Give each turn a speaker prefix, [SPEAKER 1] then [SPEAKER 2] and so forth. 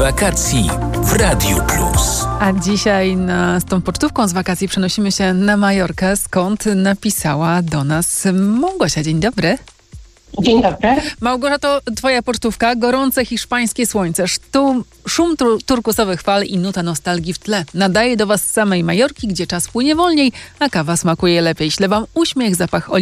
[SPEAKER 1] Wakacji w Radiu Plus.
[SPEAKER 2] A dzisiaj z tą pocztówką z wakacji przenosimy się na Majorkę, skąd napisała do nas Małgosia. Dzień dobry.
[SPEAKER 3] Dzień dobry.
[SPEAKER 2] Małgorzato, twoja pocztówka, gorące hiszpańskie słońce, szum turkusowych fal i nuta nostalgii w tle. Nadaje do was z samej Majorki, gdzie czas płynie wolniej, a kawa smakuje lepiej. Ślę wam uśmiech, zapach oliwy